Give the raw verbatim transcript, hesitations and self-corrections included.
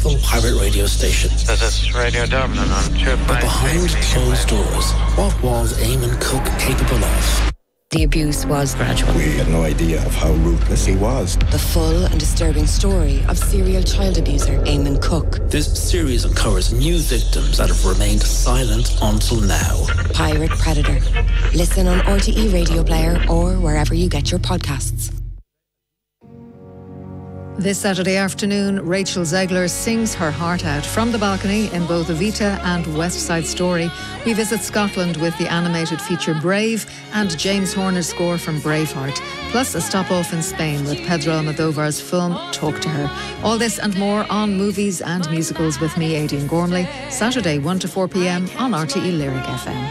successful pirate radio station. This is Radio Dublin on two five. But behind closed doors, what was Eamon Cook capable of? The abuse was gradual. We had no idea of how ruthless he was. The full and disturbing story of serial child abuser Eamon Cook. This series uncovers new victims that have remained silent until now. Pirate Predator. Listen on R T E Radio Player or wherever you get your podcasts. This Saturday afternoon, Rachel Zegler sings her heart out from the balcony in both Evita and West Side Story. We visit Scotland with the animated feature Brave and James Horner's score from Braveheart, plus a stop off in Spain with Pedro Almodovar's film Talk to Her. All this and more on Movies and Musicals with me, Aidan Gormley, Saturday one to four p m on R T E Lyric F M.